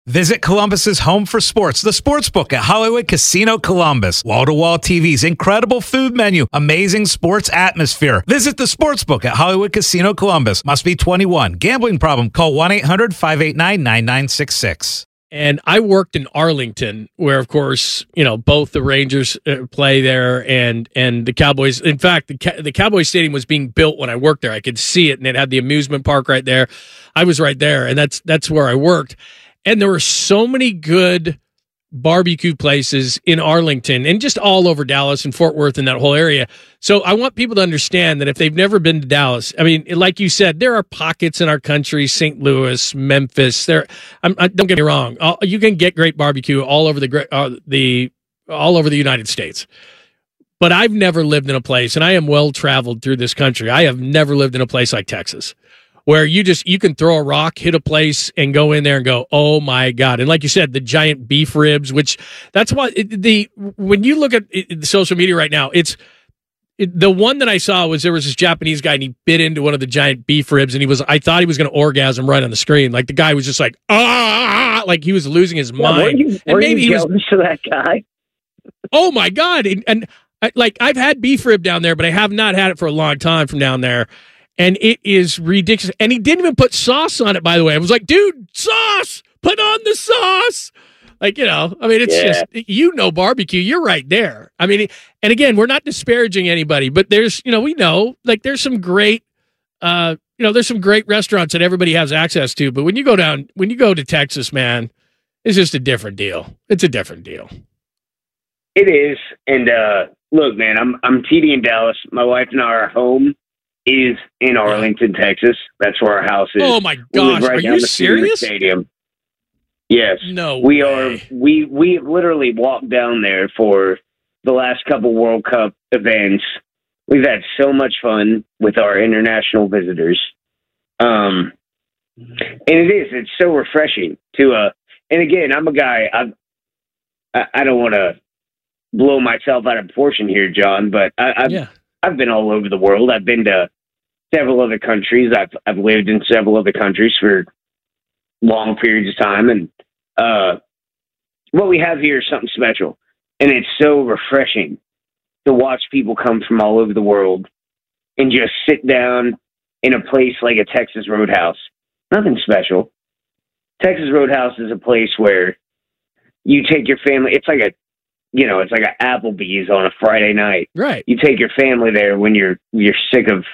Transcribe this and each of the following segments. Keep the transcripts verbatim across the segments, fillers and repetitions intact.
Visit Columbus's home for sports, the Sportsbook at Hollywood Casino Columbus. Wall-to-wall T Vs, incredible food menu, amazing sports atmosphere. Visit the Sportsbook at Hollywood Casino Columbus. Must be twenty-one. Gambling problem? Call one eight hundred five eight nine nine nine six six. And I worked in Arlington, where, of course, you know, both the Rangers uh, play there and and the Cowboys. In fact, the Ca- the Cowboys Stadium was being built when I worked there. I could see it, and it had the amusement park right there. I was right there, and that's that's where I worked. And there were so many good barbecue places in Arlington and just all over Dallas and Fort Worth and that whole area. So I want people to understand that if they've never been to Dallas, I mean, like you said, there are pockets in our country, Saint Louis, Memphis. There, I'm, I, don't get me wrong, all, you can get great barbecue all over the uh, the all over the United States. But I've never lived in a place, and I am well traveled through this country. I have never lived in a place like Texas, where you just you can throw a rock, hit a place, and go in there and go, oh my God! And like you said, the giant beef ribs, which that's why it, the when you look at it, the social media right now, it's it, the one that I saw was there was this Japanese guy and he bit into one of the giant beef ribs and he was I thought he was going to orgasm right on the screen. Like the guy was just like ah, like he was losing his yeah, mind. Were you, and were maybe you he was jealous of that guy? Oh my God! And, and I, like I've had beef rib down there, but I have not had it for a long time from down there. And it is ridiculous. And he didn't even put sauce on it, by the way. I was like, dude, sauce! Put on the sauce! Like, you know, I mean, it's yeah. just, you know, barbecue. You're right there. I mean, and again, we're not disparaging anybody, but there's, you know, we know, like, there's some great, uh, you know, there's some great restaurants that everybody has access to. But when you go down, when you go to Texas, man, it's just a different deal. It's a different deal. It is. And uh, look, man, I'm, I'm T D in Dallas. My wife and I are home. Is in Arlington, Texas. That's where our house is. Oh my We live gosh, right are down you the street of the serious? Stadium. Yes. No we way. are. We we have literally walked down there for the last couple World Cup events. We've had so much fun with our international visitors. Um, and it is. It's so refreshing to. Uh, and again, I'm a guy. I've, I I don't want to blow myself out of proportion here, John, but I, I've. Yeah. I've been all over the world. I've been to several other countries. I've I've lived in several other countries for long periods of time. And uh, what we have here is something special. And it's so refreshing to watch people come from all over the world and just sit down in a place like a Texas Roadhouse. Nothing special. Texas Roadhouse is a place where you take your family. It's like a You know, it's like an Applebee's on a Friday night. Right. You take your family there when you're you're sick of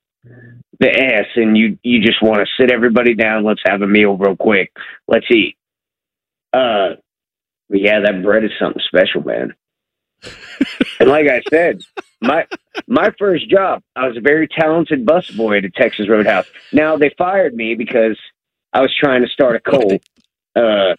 the ass and you, you just want to sit everybody down. Let's have a meal real quick. Let's eat. Uh, but yeah, that bread is something special, man. And like I said, my my first job, I was a very talented busboy at a Texas Roadhouse. Now they fired me because I was trying to start a cult. Uh,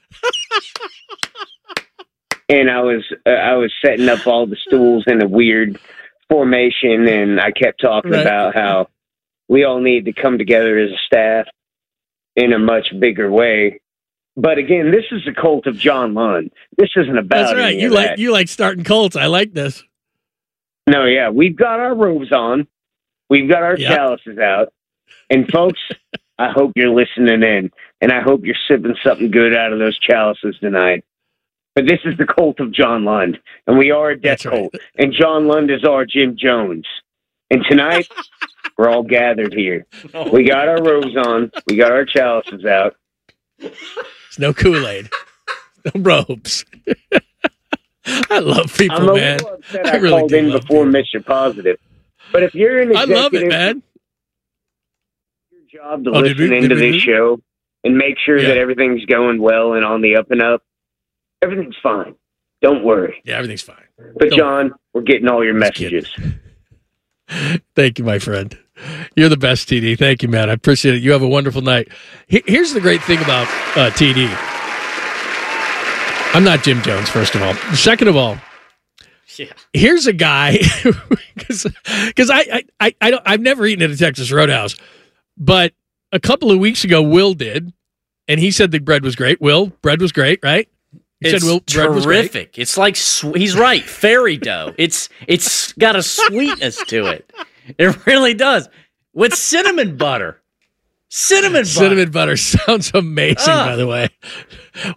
And I was uh, I was setting up all the stools in a weird formation, and I kept talking right. about how we all need to come together as a staff in a much bigger way. But again, this is the cult of John Lund. This isn't about That's right. any You of like that. you like starting cults. I like this. No, yeah, we've got our robes on, we've got our Yep. chalices out, and folks, I hope you're listening in, and I hope you're sipping something good out of those chalices tonight. But this is the cult of John Lund, and we are a death That's right. cult. And John Lund is our Jim Jones. And tonight, we're all gathered here. We got our robes on. We got our chalices out. It's no Kool-Aid. No robes. I love people, I'm a man. little upset I I, really called do in love before people. Mister Positive. But if you're an I executive, love it, man. your job to Oh, did listen we- into did we this lose? show and make sure Yeah. that everything's going well and on the up and up. Everything's fine. Don't worry. Yeah, everything's fine. But Don't John, we're getting all your Just kidding. messages. Thank you, my friend. You're the best, T D. Thank you, man. I appreciate it. You have a wonderful night. He- Here's the great thing about uh, T D. I'm not Jim Jones, first of all. Second of all, Yeah. here's a guy because I, I I I don't I've never eaten at a Texas Roadhouse, but a couple of weeks ago Will did, and he said the bread was great. Will, bread was great, right? He It's said Will, bread was great. terrific. It's like sw- he's right, fairy dough. It's it's got a sweetness to it. It really does. With cinnamon butter. Cinnamon butter. Cinnamon butter sounds amazing, Ah. by the way.